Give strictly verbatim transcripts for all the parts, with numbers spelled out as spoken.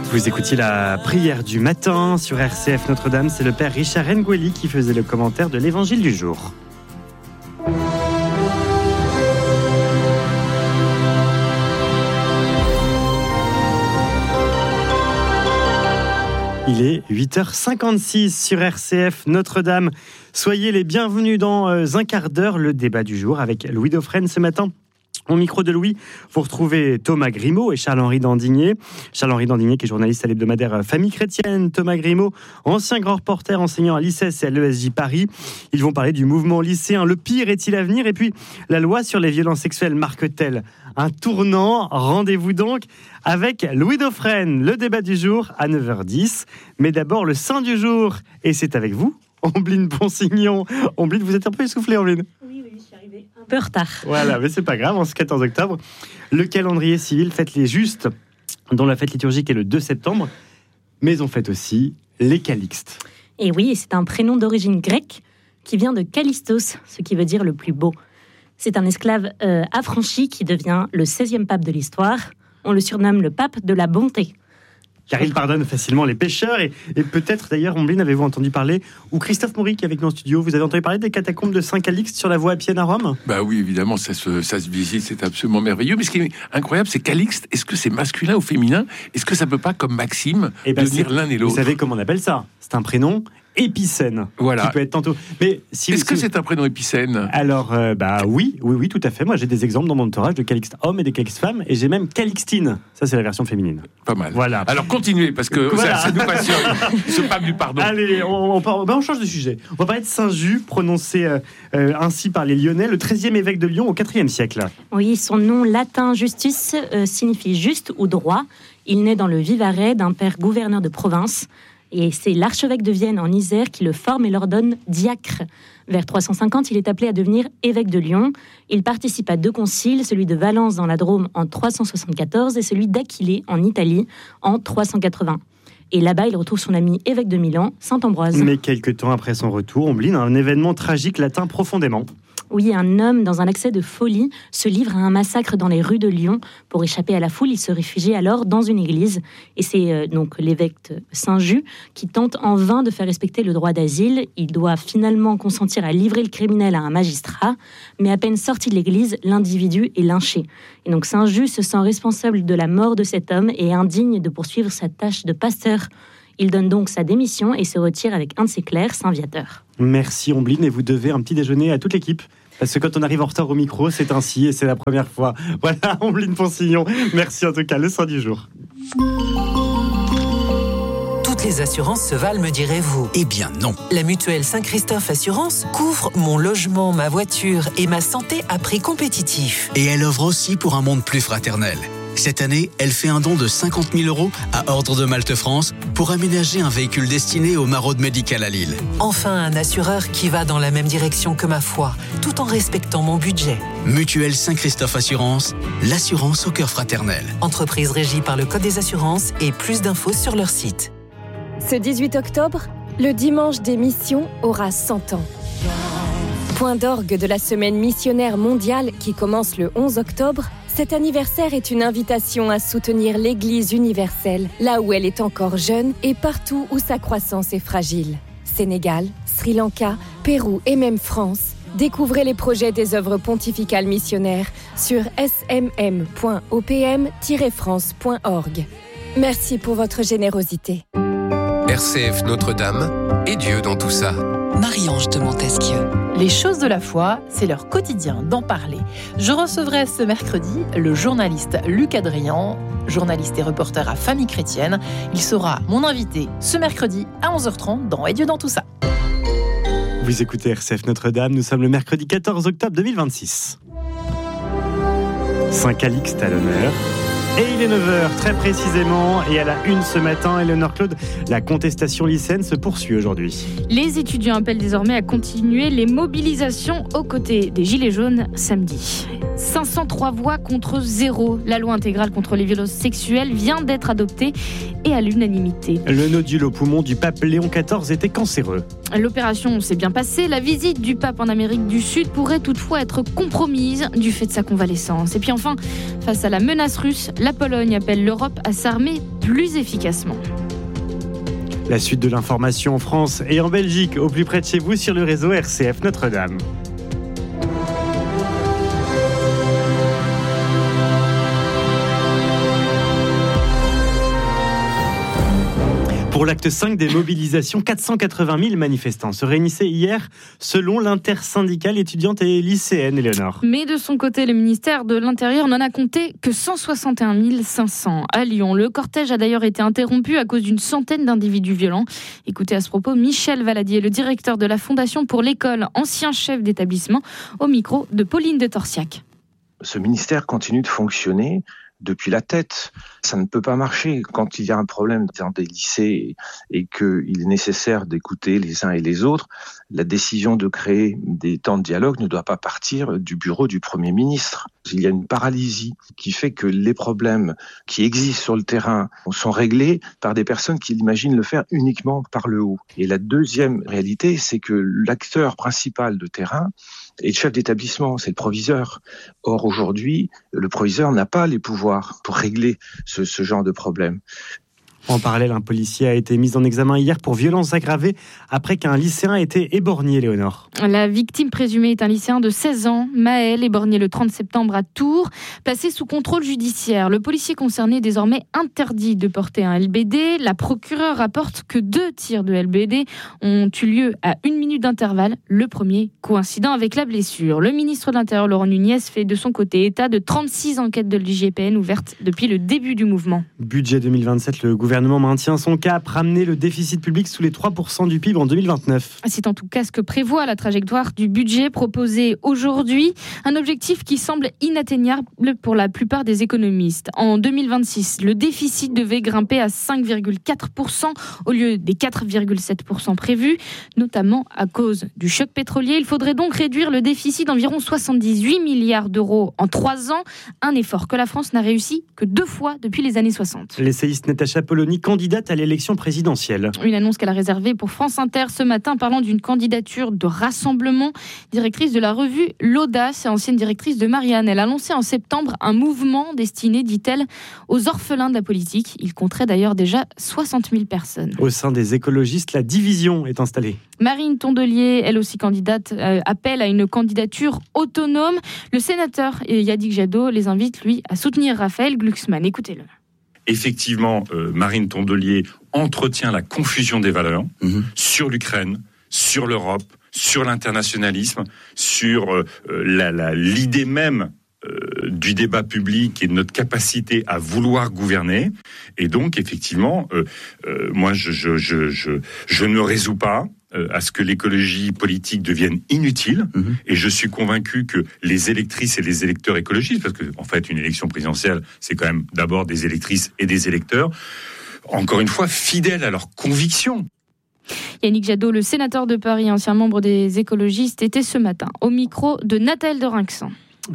Vous écoutiez la prière du matin sur R C F Notre-Dame. C'est le père Richard Ngueli qui faisait le commentaire de l'évangile du jour. Il est huit heures cinquante-six sur R C F Notre-Dame. Soyez les bienvenus dans un quart d'heure, le débat du jour avec Louis Dauphren ce matin. Au micro de Louis, vous retrouvez Thomas Grimaud et Charles-Henri Dandigné. Charles-Henri Dandigné qui est journaliste à l'hebdomadaire Famille Chrétienne. Thomas Grimaud, ancien grand reporter enseignant à l'I C E S et à l'E S J Paris. Ils vont parler du mouvement lycéen. Le pire est-il à venir ? Et puis, la loi sur les violences sexuelles marque-t-elle un tournant ? Rendez-vous donc avec Louis Dauphren. Le débat du jour à neuf heures dix. Mais d'abord, le saint du jour. Et c'est avec vous, Ombline Ponsignon. Ombline, vous êtes un peu essoufflée, Ombline ? Oui, oui, je suis arrivée un peu en retard. Voilà, mais c'est pas grave, en ce quatorze octobre, le calendrier civil fête les justes, dont la fête liturgique est le deux septembre, mais on fête aussi les calixtes. Et oui, c'est un prénom d'origine grecque qui vient de Callistos, ce qui veut dire le plus beau. C'est un esclave euh, affranchi qui devient le seizième pape de l'histoire. On le surnomme le pape de la bonté. Car il pardonne facilement les pécheurs. Et, et peut-être, d'ailleurs, Ombline, avez-vous entendu parler, ou Christophe Maury qui est avec nous en studio, vous avez entendu parler des catacombes de Saint-Calixte sur la voie Appienne à Rome ? Bah oui, évidemment, ça se, ça se visite, c'est absolument merveilleux. Mais ce qui est incroyable, c'est Calixte, est-ce que c'est masculin ou féminin ? Est-ce que ça peut pas, comme Maxime, eh ben devenir l'un et l'autre ? Vous savez comment on appelle ça ? C'est un prénom épicène, voilà. Qui peut être tantôt. Mais si, Est-ce si, que c'est un prénom épicène ? Alors, euh, bah oui, oui, oui, tout à fait. Moi, j'ai des exemples dans mon entourage de Calixte homme et de Calixte femme, et j'ai même Calixtine. Ça, c'est la version féminine. Pas mal. Voilà. Alors, continuez, parce que voilà. ça, ça nous passionne. Ce pape du pardon. Allez, on, on, on, on change de sujet. On va parler de Saint-Just, prononcé euh, euh, ainsi par les Lyonnais, le treizième évêque de Lyon au quatrième siècle. Oui, son nom latin Justus euh, signifie juste ou droit. Il naît dans le Vivarais d'un père gouverneur de province. Et c'est l'archevêque de Vienne en Isère qui le forme et l'ordonne diacre. Vers trois cent cinquante, il est appelé à devenir évêque de Lyon. Il participe à deux conciles, celui de Valence dans la Drôme en trois cent soixante-quatorze et celui d'Aquilée en Italie en trois cent quatre-vingts. Et là-bas, il retrouve son ami évêque de Milan, saint Ambroise. Mais quelques temps après son retour, Ombline, un événement tragique l'atteint profondément. Oui, un homme, dans un accès de folie, se livre à un massacre dans les rues de Lyon. Pour échapper à la foule, il se réfugie alors dans une église. Et c'est euh, donc l'évêque Saint-Just qui tente en vain de faire respecter le droit d'asile. Il doit finalement consentir à livrer le criminel à un magistrat. Mais à peine sorti de l'église, l'individu est lynché. Et donc Saint-Just se sent responsable de la mort de cet homme et indigne de poursuivre sa tâche de pasteur. Il donne donc sa démission et se retire avec un de ses clercs, Saint Viateur. Merci Ombline, et vous devez un petit déjeuner à toute l'équipe. Parce que quand on arrive en retard au micro, c'est ainsi et c'est la première fois. Voilà, Ombline Ponsignon. Merci en tout cas, le saint du jour. Toutes les assurances se valent, me direz-vous ? Eh bien non. La mutuelle Saint-Christophe Assurance couvre mon logement, ma voiture et ma santé à prix compétitif. Et elle offre aussi pour un monde plus fraternel. Cette année, elle fait un don de cinquante mille euros à Ordre de Malte France pour aménager un véhicule destiné aux maraudes médicales à Lille. Enfin, un assureur qui va dans la même direction que ma foi, tout en respectant mon budget. Mutuelle Saint-Christophe Assurance, l'assurance au cœur fraternel. Entreprise régie par le Code des assurances et plus d'infos sur leur site. Ce dix-huit octobre, le dimanche des missions aura cent ans. Point d'orgue de la semaine missionnaire mondiale qui commence le onze octobre, cet anniversaire est une invitation à soutenir l'Église universelle, là où elle est encore jeune et partout où sa croissance est fragile. Sénégal, Sri Lanka, Pérou et même France. Découvrez les projets des œuvres pontificales missionnaires sur s m m point o p m tiret france point org. Merci pour votre générosité. R C F Notre-Dame et Dieu dans tout ça. Marie-Ange de Montesquieu. Les choses de la foi, c'est leur quotidien d'en parler. Je recevrai ce mercredi le journaliste Luc Adrian, journaliste et reporter à Famille Chrétienne. Il sera mon invité ce mercredi à onze heures trente dans Et Dieu dans tout ça. Vous écoutez R C F Notre-Dame, nous sommes le mercredi quatorze octobre deux mille vingt-six. Saint Calixte à l'honneur. Et il est neuf heures, très précisément, et à la une ce matin, Éléonore Claude, la contestation lycéenne se poursuit aujourd'hui. Les étudiants appellent désormais à continuer les mobilisations aux côtés des Gilets jaunes samedi. cinq cent trois voix contre zéro. La loi intégrale contre les violences sexuelles vient d'être adoptée et à l'unanimité. Le nodule au poumon du pape Léon quatorze était cancéreux. L'opération s'est bien passée. La visite du pape en Amérique du Sud pourrait toutefois être compromise du fait de sa convalescence. Et puis enfin, face à la menace russe, la Pologne appelle l'Europe à s'armer plus efficacement. La suite de l'information en France et en Belgique, au plus près de chez vous sur le réseau R C F Notre-Dame. Pour l'acte cinq des mobilisations, quatre cent quatre-vingt mille manifestants se réunissaient hier selon l'intersyndicale étudiante et lycéenne, Éléonore. Mais de son côté, le ministère de l'Intérieur n'en a compté que cent soixante et un mille cinq cents à Lyon. Le cortège a d'ailleurs été interrompu à cause d'une centaine d'individus violents. Écoutez à ce propos Michel Valadier, le directeur de la Fondation pour l'école, ancien chef d'établissement, au micro de Pauline de Torsiac. Ce ministère continue de fonctionner depuis la tête. Ça ne peut pas marcher quand il y a un problème dans des lycées et qu'il est nécessaire d'écouter les uns et les autres. La décision de créer des temps de dialogue ne doit pas partir du bureau du Premier ministre. Il y a une paralysie qui fait que les problèmes qui existent sur le terrain sont réglés par des personnes qui imaginent le faire uniquement par le haut. Et la deuxième réalité, c'est que l'acteur principal de terrain est le chef d'établissement, c'est le proviseur. Or, aujourd'hui, le proviseur n'a pas les pouvoirs pour régler ce, ce genre de problème. En parallèle, un policier a été mis en examen hier pour violences aggravées après qu'un lycéen ait été éborgné, Léonore. La victime présumée est un lycéen de seize ans, Maël, éborgné le trente septembre à Tours, placé sous contrôle judiciaire. Le policier concerné est désormais interdit de porter un L B D. La procureure rapporte que deux tirs de L B D ont eu lieu à une minute d'intervalle, le premier coïncidant avec la blessure. Le ministre de l'Intérieur, Laurent Nunez, fait de son côté état de trente-six enquêtes de l'I G P N ouvertes depuis le début du mouvement. Budget deux mille vingt-sept, le gouvernement Le gouvernement maintient son cap, ramener le déficit public sous les trois pour cent du P I B en deux mille vingt-neuf. C'est en tout cas ce que prévoit la trajectoire du budget proposé aujourd'hui. Un objectif qui semble inatteignable pour la plupart des économistes. En deux mille vingt-six, le déficit devait grimper à cinq virgule quatre pour cent au lieu des quatre virgule sept pour cent prévus, notamment à cause du choc pétrolier. Il faudrait donc réduire le déficit d'environ soixante-dix-huit milliards d'euros en trois ans, un effort que la France n'a réussi que deux fois depuis les années soixante. L'essayiste Natacha Polony, candidate à l'élection présidentielle. Une annonce qu'elle a réservée pour France Inter ce matin, parlant d'une candidature de rassemblement. Directrice de la revue L'Audace et ancienne directrice de Marianne. Elle a lancé en septembre un mouvement destiné, dit-elle, aux orphelins de la politique. Il compterait d'ailleurs déjà soixante mille personnes. Au sein des écologistes, la division est installée. Marine Tondelier, elle aussi candidate, euh, appelle à une candidature autonome. Le sénateur Yannick Jadot les invite, lui, à soutenir Raphaël Glucksmann. Écoutez-le. Effectivement, euh, Marine Tondelier entretient la confusion des valeurs mmh. sur l'Ukraine, sur l'Europe, sur l'internationalisme, sur euh, la, la, l'idée même euh, du débat public et de notre capacité à vouloir gouverner. Et donc, effectivement, euh, euh, moi, je, je, je, je, je ne me résous pas à ce que l'écologie politique devienne inutile. Mmh. Et je suis convaincu que les électrices et les électeurs écologistes, parce que en fait, une élection présidentielle, c'est quand même d'abord des électrices et des électeurs, encore une fois, fidèles à leurs convictions. Yannick Jadot, le sénateur de Paris, ancien membre des écologistes, était ce matin au micro de Nathalie de Rinxan.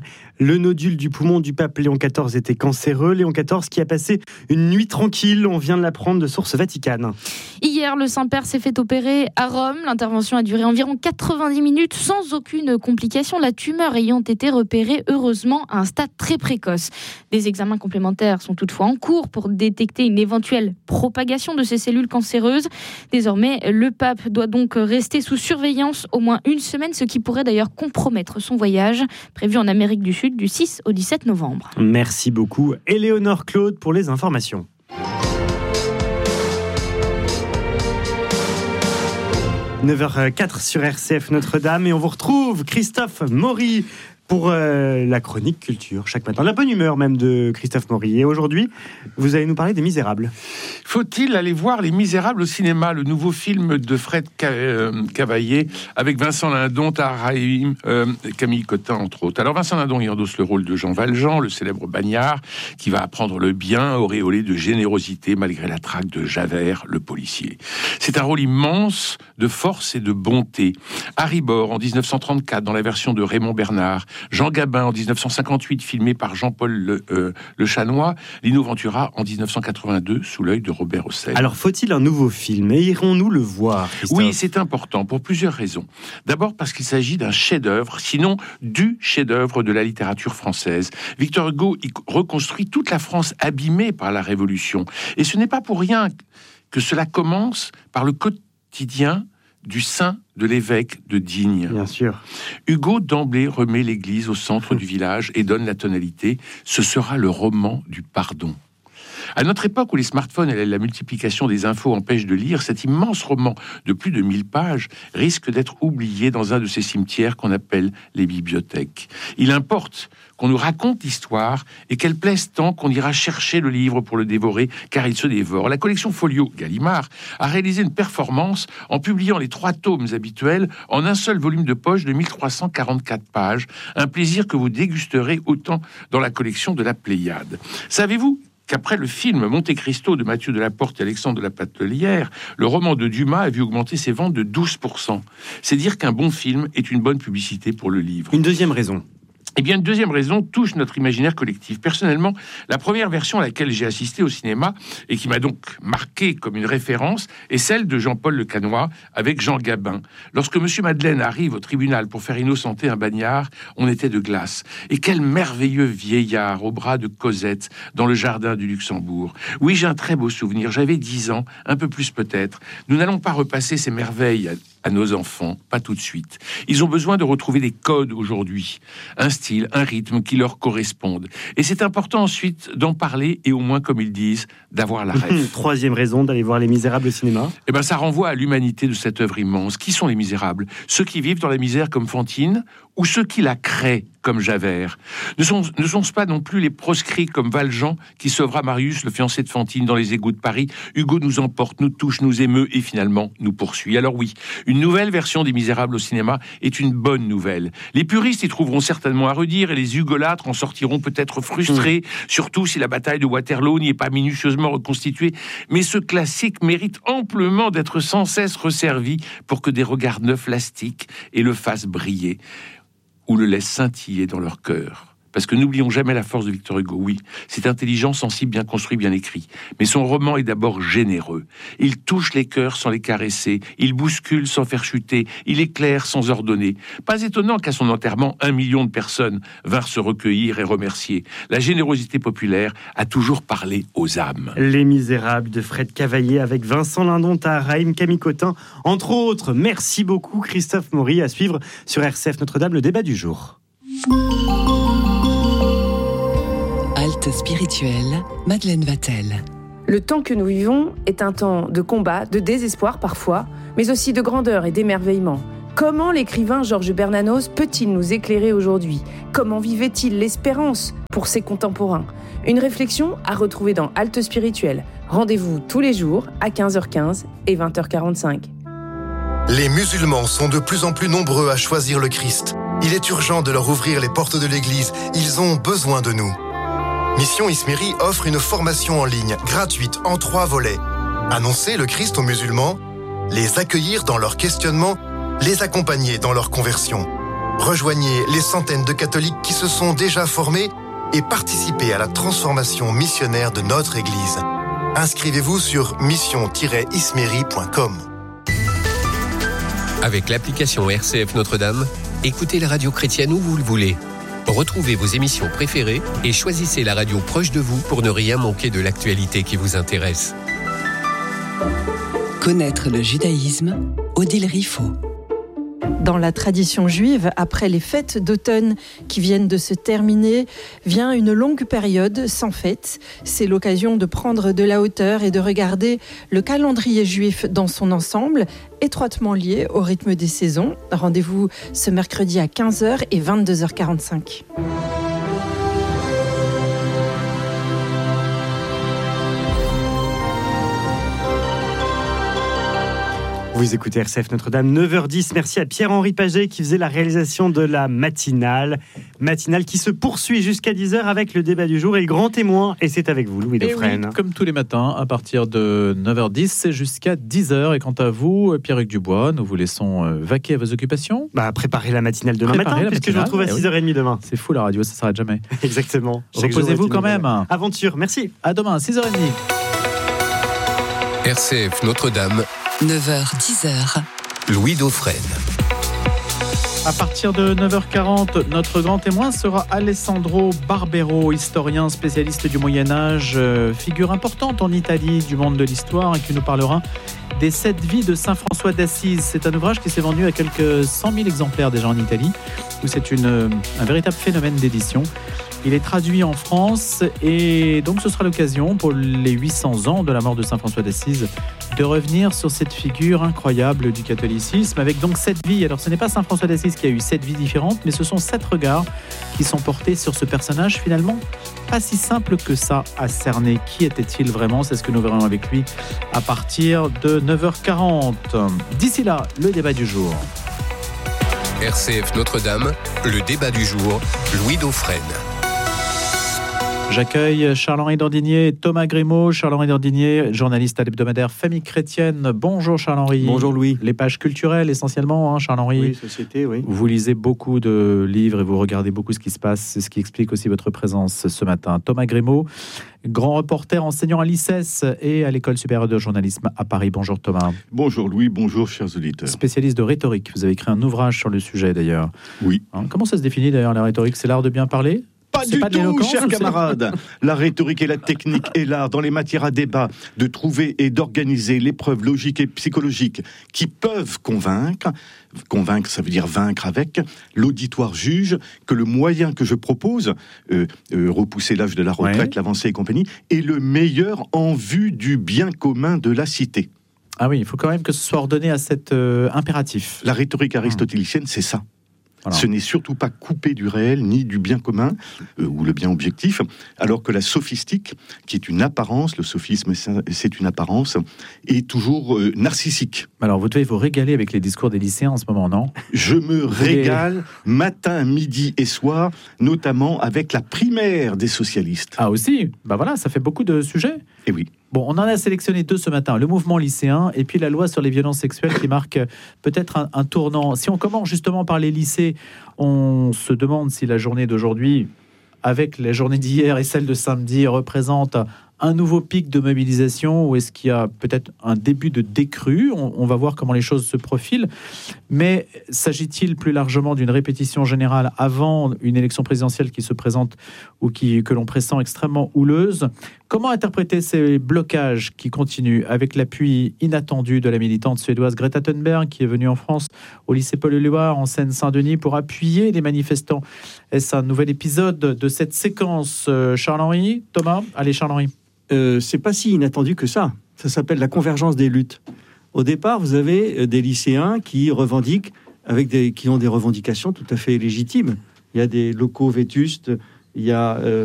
Le nodule du poumon du pape Léon quatorze était cancéreux. Léon quatorze qui a passé une nuit tranquille, on vient de l'apprendre de sources vaticanes. Hier, le Saint-Père s'est fait opérer à Rome. L'intervention a duré environ quatre-vingt-dix minutes sans aucune complication, la tumeur ayant été repérée heureusement à un stade très précoce. Des examens complémentaires sont toutefois en cours pour détecter une éventuelle propagation de ces cellules cancéreuses. Désormais, le pape doit donc rester sous surveillance au moins une semaine, ce qui pourrait d'ailleurs compromettre son voyage prévu en Amérique du Sud du six au dix-sept novembre. Merci beaucoup, Éléonore Claude, pour les informations. neuf heures quatre sur R C F Notre-Dame et on vous retrouve Christophe Maury pour euh, la chronique culture chaque matin. La bonne humeur même de Christophe Maury. Et aujourd'hui, vous allez nous parler des Misérables. Faut-il aller voir Les Misérables au cinéma, le nouveau film de Fred Cavaillé avec Vincent Lindon, Tahar Rahim, euh, Camille Cotin entre autres. Alors Vincent Lindon il endosse le rôle de Jean Valjean, le célèbre bagnard qui va apprendre le bien auréolé de générosité malgré la traque de Javert, le policier. C'est un rôle immense de force et de bonté. Harry Bor en dix-neuf cent trente-quatre dans la version de Raymond Bernard Jean Gabin en dix-neuf cent cinquante-huit, filmé par Jean-Paul Le, euh, Le Chanois, Lino Ventura en dix-neuf cent quatre-vingt-deux, sous l'œil de Robert Hossein. Alors, faut-il un nouveau film et irons-nous le voir, Christophe ? Oui, c'est important pour plusieurs raisons. D'abord parce qu'il s'agit d'un chef-d'œuvre, sinon du chef-d'œuvre de la littérature française. Victor Hugo y reconstruit toute la France abîmée par la Révolution. Et ce n'est pas pour rien que cela commence par le quotidien du saint de l'évêque de Digne. Bien sûr. Hugo d'emblée remet l'église au centre du village et donne la tonalité. Ce sera le roman du pardon. À notre époque où les smartphones et la multiplication des infos empêchent de lire, cet immense roman de plus de mille pages risque d'être oublié dans un de ces cimetières qu'on appelle les bibliothèques. Il importe qu'on nous raconte l'histoire et qu'elle plaise tant qu'on ira chercher le livre pour le dévorer, car il se dévore. La collection Folio Gallimard a réalisé une performance en publiant les trois tomes habituels en un seul volume de poche de mille trois cent quarante-quatre pages. Un plaisir que vous dégusterez autant dans la collection de la Pléiade. Savez-vous qu'après le film Monte Cristo de Mathieu Delaporte et Alexandre de la Patellière, le roman de Dumas a vu augmenter ses ventes de douze pour cent. C'est dire qu'un bon film est une bonne publicité pour le livre. Une deuxième raison. Eh bien, une deuxième raison touche notre imaginaire collectif. Personnellement, la première version à laquelle j'ai assisté au cinéma et qui m'a donc marqué comme une référence est celle de Jean-Paul Le Canois avec Jean Gabin. Lorsque Monsieur Madeleine arrive au tribunal pour faire innocenter un bagnard, on était de glace. Et quel merveilleux vieillard au bras de Cosette dans le jardin du Luxembourg. Oui, j'ai un très beau souvenir. J'avais dix ans, un peu plus peut-être. Nous n'allons pas repasser ces merveilles à, à nos enfants, pas tout de suite. Ils ont besoin de retrouver des codes aujourd'hui. Un style, un rythme qui leur correspondent. Et c'est important ensuite d'en parler et au moins, comme ils disent, d'avoir la rêve. Troisième raison d'aller voir Les Misérables au cinéma. Eh ben, ça renvoie à l'humanité de cette œuvre immense. Qui sont les misérables ? Ceux qui vivent dans la misère comme Fantine ou ceux qui la créent comme Javert ? Ne sont, ne sont-ce pas non plus les proscrits comme Valjean qui sauvera Marius, le fiancé de Fantine, dans les égouts de Paris ? Hugo nous emporte, nous touche, nous émeut et finalement nous poursuit. Alors oui, une nouvelle version des Misérables au cinéma est une bonne nouvelle. Les puristes y trouveront certainement à redire et les hugolâtres en sortiront peut-être frustrés, mmh. surtout si la bataille de Waterloo n'y est pas minutieusement reconstituée. Mais ce classique mérite amplement d'être sans cesse resservi pour que des regards neufs l'astiquent et le fassent briller ou le laissent scintiller dans leur cœur. Parce que n'oublions jamais la force de Victor Hugo. Oui, c'est intelligent, sensible, bien construit, bien écrit. Mais son roman est d'abord généreux. Il touche les cœurs sans les caresser. Il bouscule sans faire chuter. Il éclaire sans ordonner. Pas étonnant qu'à son enterrement, un million de personnes vinrent se recueillir et remercier. La générosité populaire a toujours parlé aux âmes. Les Misérables de Fred Cavaillé avec Vincent Lindon, Raïm, Camille Cotin, entre autres. Merci beaucoup Christophe Maury. À suivre sur R C F Notre-Dame, le débat du jour. Halte spirituelle, Madeleine Vatel. Le temps que nous vivons est un temps de combat, de désespoir parfois, mais aussi de grandeur et d'émerveillement. Comment l'écrivain Georges Bernanos peut-il nous éclairer aujourd'hui ? Comment vivait-il l'espérance pour ses contemporains ? Une réflexion à retrouver dans Halte spirituelle. Rendez-vous tous les jours à quinze heures quinze et vingt heures quarante-cinq. Les musulmans sont de plus en plus nombreux à choisir le Christ. Il est urgent de leur ouvrir les portes de l'Église. Ils ont besoin de nous. Mission Ismeri offre une formation en ligne gratuite en trois volets. Annoncer le Christ aux musulmans, les accueillir dans leur questionnement, les accompagner dans leur conversion. Rejoignez les centaines de catholiques qui se sont déjà formés et participez à la transformation missionnaire de notre Église. Inscrivez-vous sur mission tiret ismeri point com. Avec l'application R C F Notre-Dame, écoutez la radio chrétienne où vous le voulez. Retrouvez vos émissions préférées et choisissez la radio proche de vous pour ne rien manquer de l'actualité qui vous intéresse. Connaître le judaïsme, Odile Riffaut. Dans la tradition juive, après les fêtes d'automne qui viennent de se terminer, vient une longue période sans fête. C'est l'occasion de prendre de la hauteur et de regarder le calendrier juif dans son ensemble, étroitement lié au rythme des saisons. Rendez-vous ce mercredi à quinze heures et vingt-deux heures quarante-cinq. Vous écoutez R C F Notre-Dame, neuf heures dix. Merci à Pierre-Henri Paget qui faisait la réalisation de la matinale. Matinale qui se poursuit jusqu'à dix heures avec le débat du jour et le grand témoin. Et c'est avec vous, Louis Dauphren. Oui, comme tous les matins, à partir de neuf heures dix, c'est jusqu'à dix heures. Et quant à vous, Pierre-Hugues Dubois, nous vous laissons vaquer à vos occupations. Bah, préparez la matinale demain Préparez matin, la puisque je vous retrouve à eh oui. six heures trente demain. C'est fou la radio, ça ne s'arrête jamais. Exactement. Reposez-vous quand même. Aventure, merci. À demain, six heures trente. R C F Notre-Dame, neuf heures dix heures. Louis Dauphren. À partir de neuf heures quarante, notre grand témoin sera Alessandro Barbero, historien spécialiste du Moyen-Âge, euh, figure importante en Italie du monde de l'histoire et qui nous parlera des sept vies de Saint François d'Assise. C'est un ouvrage qui s'est vendu à quelques cent mille exemplaires déjà en Italie, où c'est une, un véritable phénomène d'édition. Il est traduit en France et donc ce sera l'occasion pour les huit cents ans de la mort de Saint François d'Assise de revenir sur cette figure incroyable du catholicisme avec donc sept vies. Alors ce n'est pas Saint François d'Assise qui a eu sept vies différentes, mais ce sont sept regards qui sont portés sur ce personnage finalement pas si simple que ça à cerner. Qui était-il vraiment? C'est ce que nous verrons avec lui à partir de neuf heures quarante. D'ici là, le débat du jour. R C F Notre-Dame, le débat du jour, Louis Dauphren. J'accueille Charles-Henri Dandinier et Thomas Grimaud. Charles-Henri Dandinier, journaliste à l'hebdomadaire Famille Chrétienne. Bonjour Charles-Henri. Bonjour Louis. Les pages culturelles essentiellement, hein, Charles-Henri. Oui, société, oui. Vous lisez beaucoup de livres et vous regardez beaucoup ce qui se passe. C'est ce qui explique aussi votre présence ce matin. Thomas Grimaud, grand reporter enseignant à l'I C E S et à l'École supérieure de journalisme à Paris. Bonjour Thomas. Bonjour Louis, bonjour chers auditeurs. Spécialiste de rhétorique. Vous avez écrit un ouvrage sur le sujet d'ailleurs. Oui. Hein, comment ça se définit d'ailleurs la rhétorique? C'est l'art de bien parler? Pas du pas tout, chers camarades. La rhétorique et la technique et l'art dans les matières à débat de trouver et d'organiser les preuves logiques et psychologiques qui peuvent convaincre. Convaincre, ça veut dire vaincre avec. L'auditoire juge que le moyen que je propose, euh, euh, repousser l'âge de la retraite, ouais. l'avancée et compagnie, est le meilleur en vue du bien commun de la cité. Ah oui, il faut quand même que ce soit ordonné à cet euh, impératif. La rhétorique aristotélicienne, c'est ça. Voilà. Ce n'est surtout pas coupé du réel ni du bien commun euh, ou le bien objectif, alors que la sophistique, qui est une apparence, le sophisme c'est une apparence, est toujours euh, narcissique. Alors vous devez vous régaler avec les discours des lycéens en ce moment, non? Je me régale matin, midi et soir, notamment avec la primaire des socialistes. Ah aussi? Bah voilà, ça fait beaucoup de sujets. Et oui. Bon, on en a sélectionné deux ce matin, le mouvement lycéen et puis la loi sur les violences sexuelles qui marque peut-être un, un tournant. Si on commence justement par les lycées, on se demande si la journée d'aujourd'hui, avec la journée d'hier et celle de samedi, représente un nouveau pic de mobilisation ou est-ce qu'il y a peut-être un début de décrue? on, on va voir comment les choses se profilent. Mais s'agit-il plus largement d'une répétition générale avant une élection présidentielle qui se présente ou qui, que l'on pressent extrêmement houleuse? Comment interpréter ces blocages qui continuent avec l'appui inattendu de la militante suédoise Greta Thunberg qui est venue en France au lycée Paul-Éluard en Seine-Saint-Denis pour appuyer les manifestants? Est-ce un nouvel épisode de cette séquence? Charles-Henri, Thomas? Allez, Charles-Henri. Euh, c'est pas si inattendu que ça. Ça s'appelle la convergence des luttes. Au départ, vous avez des lycéens qui revendiquent, avec des, qui ont des revendications tout à fait légitimes. Il y a des locaux vétustes, il y a euh,